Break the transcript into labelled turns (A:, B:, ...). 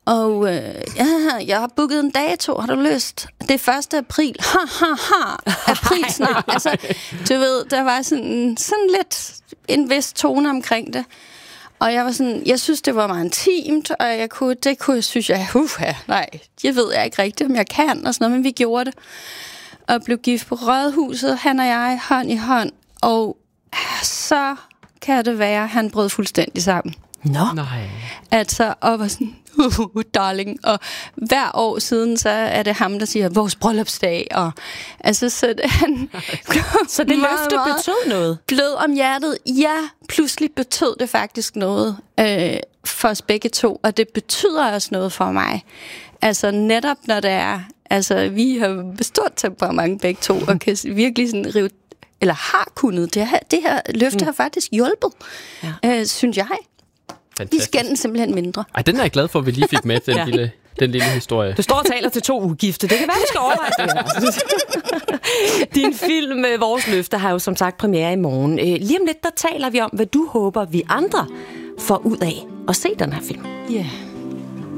A: Og jeg har booket en dato, har du lyst? Det er 1. april. April snart. Altså, du ved, der var sådan lidt en vis tone omkring det. Og jeg var sådan, jeg synes, det var meget intimt, og synes jeg, nej, jeg ved jeg ikke rigtigt, om jeg kan, og sådan noget, men vi gjorde det. Og blev gift på Rådhuset, han og jeg, hånd i hånd, og så kan det være, han brød fuldstændig sammen.
B: Nå.
C: Nej.
A: Altså, og var sådan, darling, og hver år siden, så er det ham, der siger, vores bryllupsdag, og altså, så
B: det løfte betød noget?
A: Blød om hjertet, ja, pludselig betød det faktisk noget for os begge to, og det betyder også noget for mig. Altså, netop når det er, altså, vi har stort temperament begge to, og kan virkelig sådan rive, eller har kunnet, det her løfte har faktisk hjulpet, synes jeg.
C: Fantastisk.
A: Vi skændes simpelthen mindre.
C: Ej, den er jeg glad for, at vi lige fik med, den lille historie.
B: Du står og taler til 2 ugifte. Det kan være, vi skal overveje det. Din film, Vores Løfte, har jo som sagt premiere i morgen. Lige om lidt, der taler vi om, hvad du håber, vi andre får ud af at se den her film.
A: Ja. Yeah.